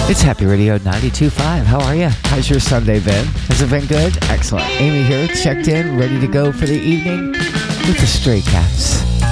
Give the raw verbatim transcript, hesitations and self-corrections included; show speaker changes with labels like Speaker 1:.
Speaker 1: It's Happy Radio ninety-two point five. How are you? How's your Sunday been? Has it been good? Excellent. Amy here, checked in, ready to go for the evening with the Stray Cats.